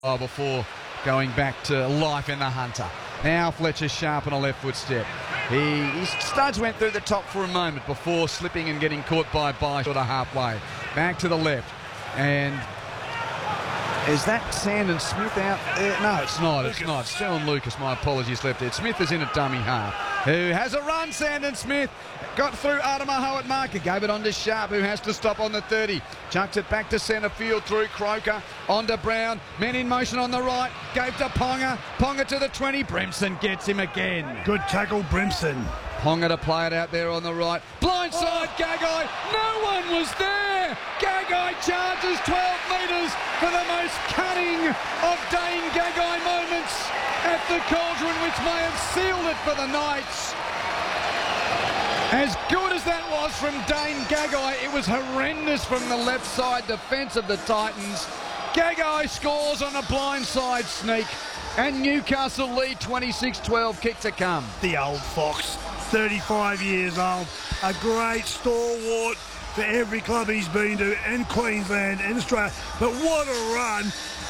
before going back to life in the Hunter. Now Fletcher Sharp on a left foot step. His studs went through the top for a moment before slipping and getting caught by sort of halfway. Back to the left. And is that Sandon Smith out there? No, it's not. It's not. Stellan Lucas, my apologies, left there. Smith is in at dummy half. Who has a run, Sandon Smith. Got through Adamaho at marker. Gave it on to Sharp, who has to stop on the 30. Chucked it back to centre field through Croker. On to Brown. Men in motion on the right. Gave to Ponga. Ponga to the 20. Brimson gets him again. Good tackle, Brimson. Ponga to play it out there on the right. Blindside, Gagai. No one was there. Gagai charges 12 metres for the most cunning of Dane Gagai moments at the Cauldron, which may have sealed it for the Knights. As good as that was from Dane Gagai, it was horrendous from the left side defence of the Titans. Gagai scores on a blindside sneak, and Newcastle lead 26-12, kick to come. The old Fox, 35 years old, a great stalwart for every club he's been to, and Queensland and Australia. But what a run.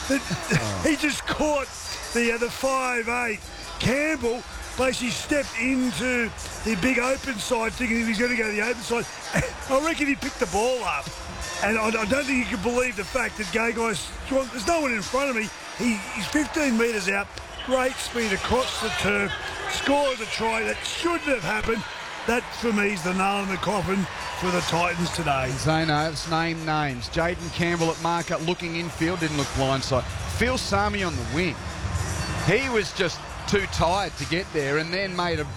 He just caught the 5'8". Campbell basically stepped into the big open side thinking he was going to go to the open side. I reckon he picked the ball up. And I don't think you can believe the fact that Gagai's... There's no one in front of me. He's 15 metres out. Great speed across the turf. Scores a try that shouldn't have happened. That, for me, is the nail in the coffin for the Titans today. Zano, let's name names. Jaden Campbell at marker, looking infield, didn't look blindside. Phil Sami on the wing. He was just too tired to get there and then made a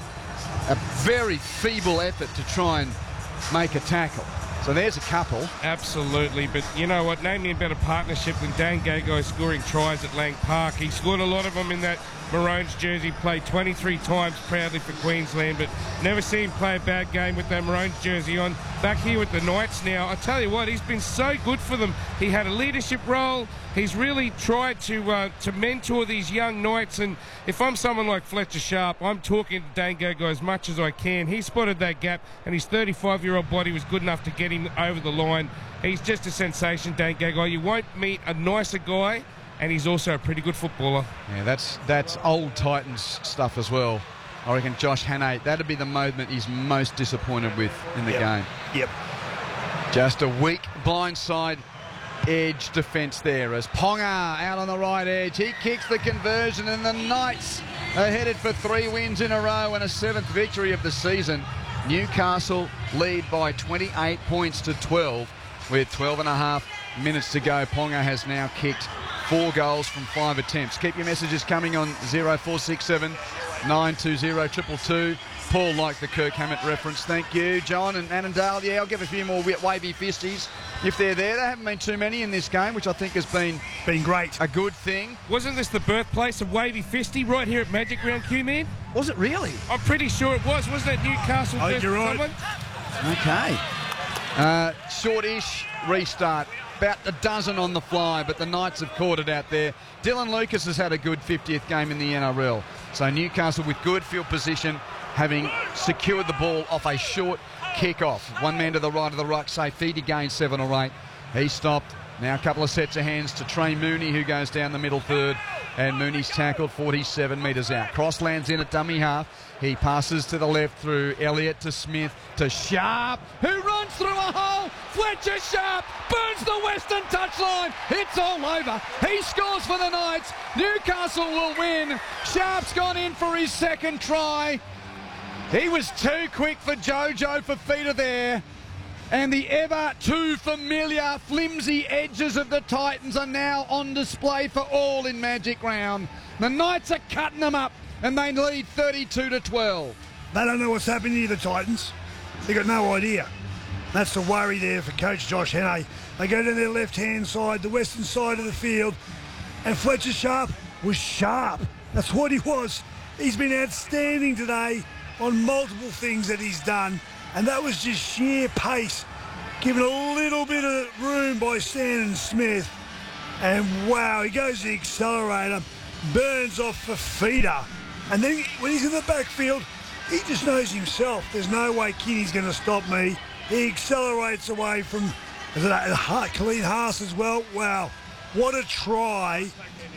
very feeble effort to try and make a tackle. So there's a couple. Absolutely, but you know what? Name me a better partnership than Dane Gagai scoring tries at Lang Park. He scored a lot of them in that Maroons jersey, played 23 times proudly for Queensland, but never seen him play a bad game with that Maroons jersey on. Back here with the Knights now, I tell you what, he's been so good for them. He had a leadership role. He's really tried to mentor these young Knights, and if I'm someone like Fletcher Sharp, I'm talking to Dane Gagai as much as I can. He spotted that gap, and his 35-year-old body was good enough to get him over the line. He's just a sensation, Dane Gagai. You won't meet a nicer guy, and he's also a pretty good footballer. Yeah, that's old Titans stuff as well. I reckon Josh Hannay, that'd be the moment he's most disappointed with in the game. Yep. Just a weak blindside edge defence there as Ponga out on the right edge. He kicks the conversion, and the Knights are headed for 3 wins in a row and a 7th victory of the season. Newcastle lead by 28 points to 12 with 12.5 minutes to go. Ponga has now kicked 4 goals from 5 attempts. Keep your messages coming on 0467 920 222. Paul liked the Kirk Hammett reference. Thank you. John and Annandale. Yeah, I'll give a few more wavy fisties if they're there. There haven't been too many in this game, which I think has been great. A good thing. Wasn't this the birthplace of wavy fisty right here at Magic Round, Q-Man? Was it really? I'm pretty sure it was. Wasn't it Newcastle? I think you're right. Okay. Short-ish restart. About a dozen on the fly, but the Knights have caught it out there. Dylan Lucas has had a good 50th game in the NRL. So Newcastle with good field position, having secured the ball off a short kick-off. One man to the right of the ruck, say Feedy gained 7 or 8. He stopped. Now a couple of sets of hands to Trey Mooney, who goes down the middle third, and Mooney's tackled 47 metres out. Cross lands in at dummy half. He passes to the left through Elliott to Smith to Sharp, who runs through a hole. Fletcher Sharp burns the western touchline. It's all over. He scores for the Knights. Newcastle will win. Sharp's gone in for his 2nd try. He was too quick for Jojo Fifita there. And the ever too familiar flimsy edges of the Titans are now on display for all in Magic Round. The Knights are cutting them up, and they lead 32-12. They don't know what's happening to the Titans. They've got no idea. That's the worry there for Coach Josh Hannay. They go to their left-hand side, the western side of the field, and Fletcher Sharp was sharp. That's what he was. He's been outstanding today on multiple things that he's done, and that was just sheer pace, given a little bit of room by Sandon Smith. And wow, he goes to the accelerator, burns off Fifita, and then when he's in the backfield, he just knows himself. There's no way Kinney's going to stop me. He accelerates away from Colleen Haas as well. Wow, what a try